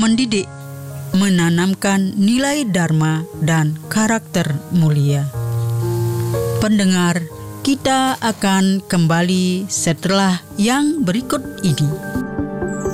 mendidik, menanamkan nilai dharma dan karakter mulia. Pendengar, kita akan kembali setelah yang berikut ini.